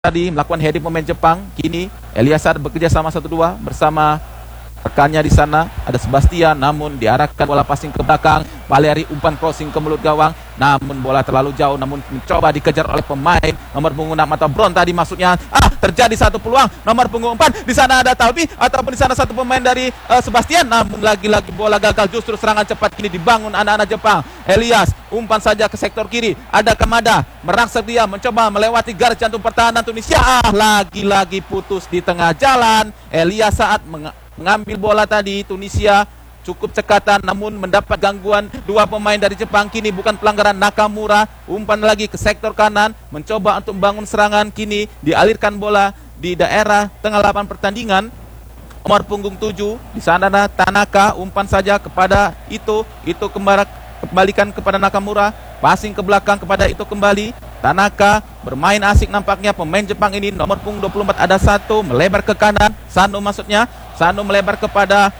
tadi melakukan heading pemain Jepang. Kini Eliasar bekerja sama 1-2 bersama rekannya di sana. Ada Sebastian, namun diarahkan bola passing ke belakang. Valeri umpan crossing ke mulut gawang, namun bola terlalu jauh, namun mencoba dikejar oleh pemain nomor punggung 6 atau Brown tadi maksudnya. Terjadi satu peluang nomor punggung 4. Di sana ada Talbi ataupun di sana satu pemain dari Sebastian, namun lagi-lagi bola gagal. Justru serangan cepat kini dibangun anak-anak Jepang. Elias umpan saja ke sektor kiri. Ada Kamada merangsek, dia mencoba melewati garis jantung pertahanan Tunisia. Lagi-lagi putus di tengah jalan. Elias saat mengambil bola tadi, Tunisia cukup cekatan, namun mendapat gangguan dua pemain dari Jepang. Kini bukan pelanggaran. Nakamura umpan lagi ke sektor kanan, mencoba untuk membangun serangan. Kini dialirkan bola di daerah tengah lapangan pertandingan. Nomor punggung 7 di sana ada Tanaka, umpan saja kepada Ito kembalikan kepada Nakamura, passing ke belakang kepada Ito kembali. Tanaka bermain asik nampaknya pemain Jepang ini. Nomor punggung 24 ada satu, melebar ke kanan, Sano maksudnya. Sano melebar kepada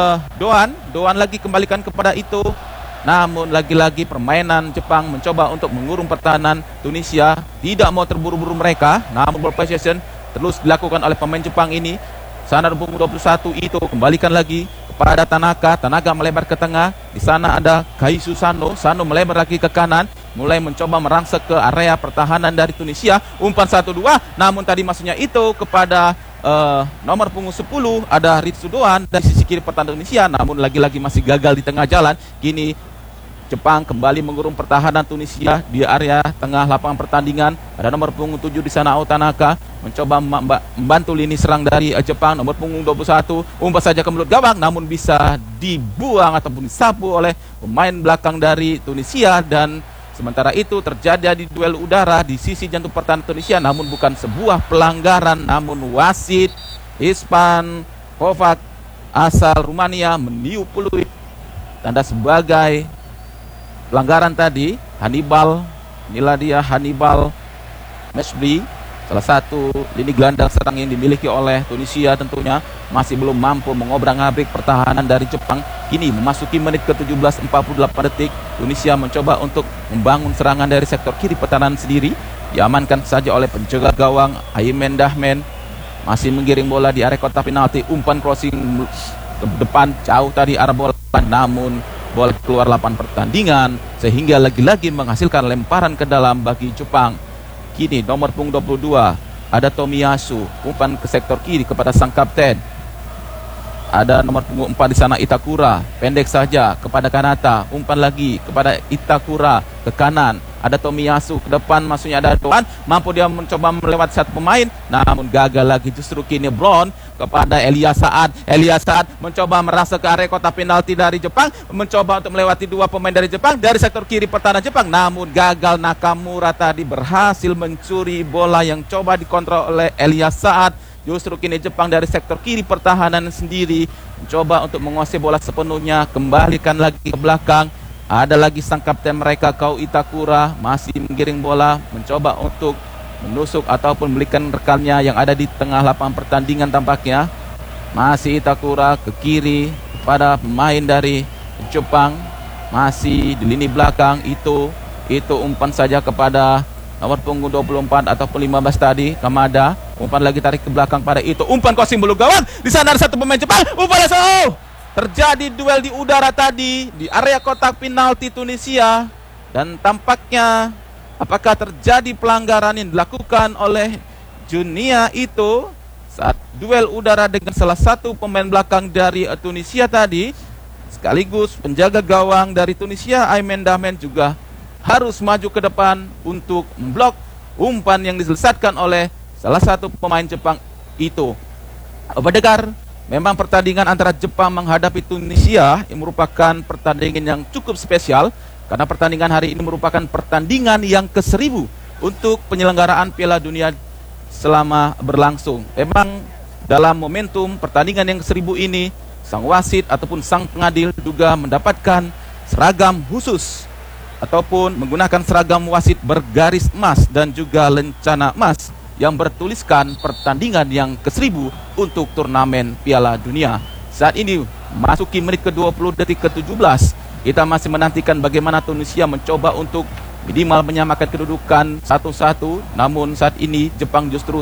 Doan lagi kembalikan kepada itu. Namun lagi-lagi permainan Jepang mencoba untuk mengurung pertahanan Tunisia. Tidak mau terburu-buru mereka, namun ball possession terus dilakukan oleh pemain Jepang ini. Sana punggung 21 itu kembalikan lagi kepada Tanaka. Tanaka melebar ke tengah. Di sana ada Kaisu Sano. Sano melebar lagi ke kanan, mulai mencoba merangsek ke area pertahanan dari Tunisia. Umpan 1-2, namun tadi maksudnya itu kepada nomor punggung 10 ada Ritsu Doan dari sisi kiri pertahanan Tunisia, namun lagi-lagi masih gagal di tengah jalan. Kini Jepang kembali mengurung pertahanan Tunisia di area tengah lapangan pertandingan. Ada nomor punggung 7 di sana Tanaka mencoba membantu lini serang dari Jepang. Nomor punggung 21 umpan saja ke mulut gawang, namun bisa dibuang ataupun disapu oleh pemain belakang dari Tunisia. Dan sementara itu terjadi di duel udara di sisi jantung pertahanan Tunisia, namun bukan sebuah pelanggaran, namun wasit Ispan Kovac asal Rumania meniup peluit tanda sebagai pelanggaran tadi. Inilah dia Hannibal Mesbri, salah satu lini gelandang serang yang dimiliki oleh Tunisia, tentunya masih belum mampu mengobrak-abrik pertahanan dari Jepang. Kini memasuki menit ke-17, 48 detik. Tunisia mencoba untuk membangun serangan dari sektor kiri pertahanan sendiri. Diamankan saja oleh penjaga gawang Aymen Dahmen. Masih menggiring bola di area kotak penalti. Umpan crossing ke depan jauh tadi arah bola, namun bola keluar lapangan pertandingan sehingga lagi-lagi menghasilkan lemparan ke dalam bagi Jepang. Kini nomor punggung 22 ada Tomiyasu, umpan ke sektor kiri kepada sang kapten. Ada nomor punggung 4 di sana Itakura, pendek saja kepada Kanata, umpan lagi kepada Itakura ke kanan. Ada Tomiyasu ke depan, maksudnya ada Doan, mampu dia mencoba melewati satu pemain, namun gagal lagi. Justru kini Brown kepada Elias Saad. Elias Saad mencoba merasa ke area kotak penalti dari Jepang, mencoba untuk melewati dua pemain dari Jepang dari sektor kiri pertahanan Jepang, namun gagal. Nakamura tadi berhasil mencuri bola yang coba dikontrol oleh Elias Saad. Justru kini Jepang dari sektor kiri pertahanan sendiri mencoba untuk menguasai bola sepenuhnya, kembalikan lagi ke belakang. Ada lagi sang kapten mereka, Kau Itakura, masih menggiring bola, mencoba untuk menusuk ataupun memberikan rekannya yang ada di tengah lapangan pertandingan tampaknya. Masih Itakura ke kiri kepada pemain dari Jepang, masih di lini belakang. Itu umpan saja kepada nomor punggung 24 ataupun 15 tadi, Kamada. Umpan lagi tarik ke belakang pada itu. Umpan crossing bulu gawang. Di sana ada satu pemain Jepang. Umpan terjadi duel di udara tadi di area kotak penalti Tunisia. Dan tampaknya apakah terjadi pelanggaran yang dilakukan oleh Junia itu saat duel udara dengan salah satu pemain belakang dari Tunisia tadi. Sekaligus penjaga gawang dari Tunisia, Aymen Dahmen, juga harus maju ke depan untuk memblok umpan yang diselesaikan oleh salah satu pemain Jepang itu. Pendengar, memang pertandingan antara Jepang menghadapi Tunisia yang merupakan pertandingan yang cukup spesial, karena pertandingan hari ini merupakan pertandingan yang ke-1000 untuk penyelenggaraan Piala Dunia selama berlangsung. Memang dalam momentum pertandingan yang ke-1000 ini, sang wasit ataupun sang pengadil juga mendapatkan seragam khusus ataupun menggunakan seragam wasit bergaris emas dan juga lencana emas yang bertuliskan pertandingan yang ke-1000 untuk turnamen Piala Dunia. Saat ini masuki menit ke-20 detik ke-17. Kita masih menantikan bagaimana Tunisia mencoba untuk minimal menyamakan kedudukan 1-1. Namun saat ini Jepang justru